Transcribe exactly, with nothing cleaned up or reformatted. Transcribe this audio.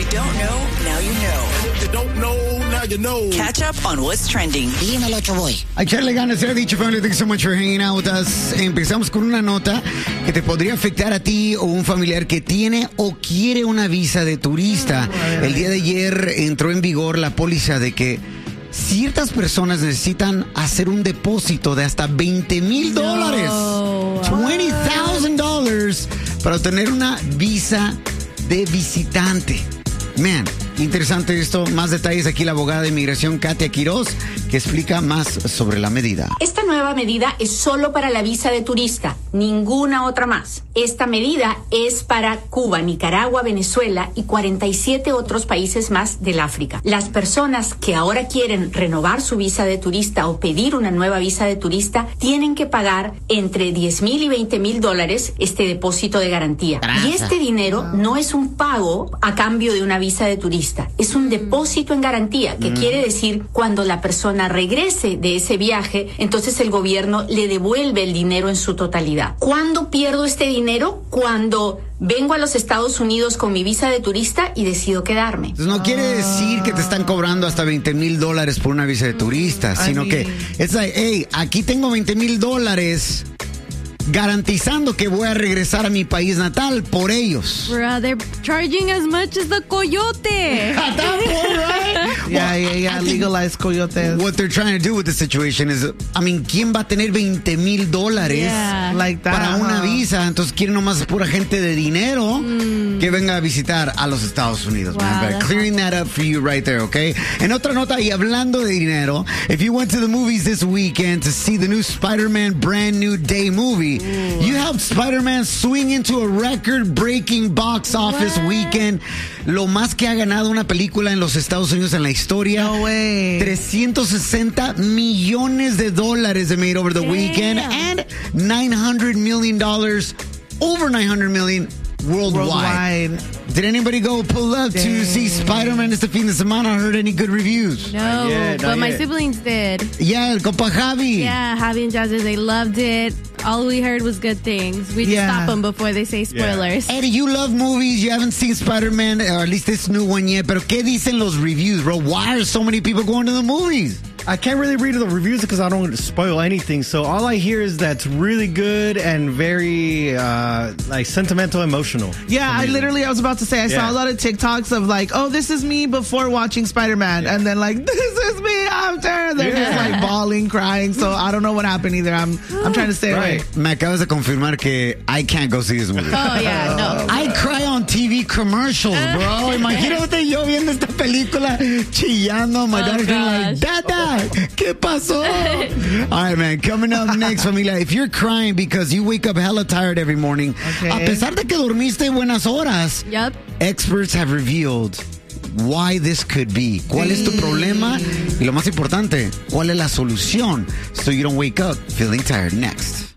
don't know, now you know. And if you don't know, now you know. Catch up on what's trending. Dímelo, Choboy. A echarle ganas, se ha dicho, family. Thank you so much for hanging out with us. Empezamos con una nota que te podría afectar a ti o un familiar que tiene o quiere una visa de turista. El día de ayer entró en vigor la póliza de que ciertas personas necesitan hacer un depósito de hasta veinte mil dólares. veinte thousand dollars para obtener una visa de visitante. Man, interesante esto. Más detalles aquí la abogada de inmigración Katia Quiroz, que explica más sobre la medida. Esta nueva medida es solo para la visa de turista, ninguna otra más. Esta medida es para Cuba, Nicaragua, Venezuela y cuarenta y siete otros países más del África. Las personas que ahora quieren renovar su visa de turista o pedir una nueva visa de turista tienen que pagar entre diez mil y veinte mil dólares este depósito de garantía. Y este dinero no es un pago a cambio de una visa de turista, es un depósito en garantía, que mm. quiere decir cuando la persona regrese de ese viaje, entonces el gobierno le devuelve el dinero en su totalidad. ¿Cuándo pierdo este dinero? Cuando vengo a los Estados Unidos con mi visa de turista y decido quedarme. Entonces no quiere decir que te están cobrando hasta veinte mil dólares por una visa de turista, sino que es like, hey, aquí tengo veinte mil dólares garantizando que voy a regresar a mi país natal por ellos. Bro, they're charging as much as the coyote. At that point, right? Yeah, yeah, yeah, legalized coyotes. What they're trying to do with the situation is, I mean, ¿quién va a tener veinte mil dólares Yeah. Like that, para una huh? visa? Entonces quieren nomás pura gente de dinero mm. que venga a visitar a los Estados Unidos. Wow, Man. But clearing that up for you right there, okay? En otra nota, y hablando de dinero, if you went to the movies this weekend to see the new Spider-Man Brand New Day movie, Ooh. you helped Spider-Man swing into a record-breaking box office What? weekend. Lo más que ha ganado una película en los Estados Unidos en la historia. No way. trescientos sesenta millones de dólares they made over the Damn. weekend, and nine hundred million dollars, over nine hundred million worldwide. Worldwide. Did anybody go pull up Dang. to see Spider-Man este fin de semana? Heard any good reviews? No, Not yet, but not my yet. siblings did. Yeah, el compa Javi. Yeah, Javi and Jazzy, they loved it. All we heard was good things. We just Yeah. stop them before they say spoilers. Eddie, you love movies. You haven't seen Spider-Man, or at least this new one yet. Pero ¿qué dicen los reviews, bro? Why are so many people going to the movies? I can't really read the reviews because I don't want to spoil anything. So all I hear is that's really good and very uh, like sentimental, emotional. Yeah, I literally, I was about to say, I Yeah. saw a lot of TikToks of like, oh, this is me before watching Spider-Man. Yeah. And then like, this is me after. They're Yeah. just like bawling, crying. So I don't know what happened either. I'm I'm trying to stay away. Right. Me acabas de confirmar que I can't go see this movie. Oh, yeah, no. I cry on T V commercials, bro. Imagínate yo viendo esta película chillando. My Oh, daughter's going like, gosh. Dada, ¿qué pasó? All right, man. Coming up next, familia. If you're crying because you wake up hella tired every morning, Okay. a pesar de que dormiste buenas horas, Yep. experts have revealed why this could be. ¿Cuál es tu problema? Y lo más importante, ¿cuál es la solución? So you don't wake up feeling tired. Next.